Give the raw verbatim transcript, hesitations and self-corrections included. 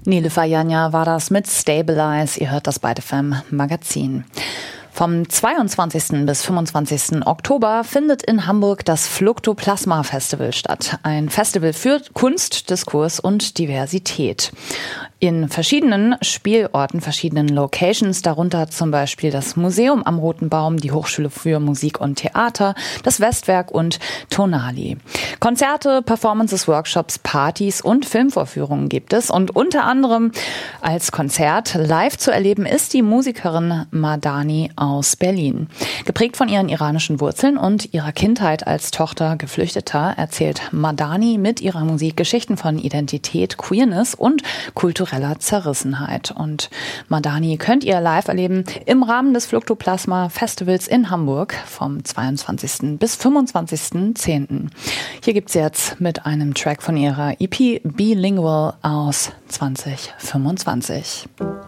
Nele Fajanja war das mit Stabilize. Ihr hört das bei F M Magazin. Vom zweiundzwanzigsten bis fünfundzwanzigsten Oktober findet in Hamburg das Fluktoplasma Festival statt. Ein Festival für Kunst, Diskurs und Diversität. In verschiedenen Spielorten, verschiedenen Locations, darunter zum Beispiel das Museum am Roten Baum, die Hochschule für Musik und Theater, das Westwerk und Tonali. Konzerte, Performances, Workshops, Partys und Filmvorführungen gibt es. Und unter anderem als Konzert live zu erleben ist die Musikerin Madani aus Berlin. Geprägt von ihren iranischen Wurzeln und ihrer Kindheit als Tochter Geflüchteter erzählt Madani mit ihrer Musik Geschichten von Identität, Queerness und kultureller Zerrissenheit. Und Madani könnt ihr live erleben im Rahmen des Fluktoplasma Festivals in Hamburg vom zweiundzwanzigsten bis fünfundzwanzigsten zehnten Hier gibt's jetzt mit einem Track von ihrer E P Bilingual aus zwanzig fünfundzwanzig.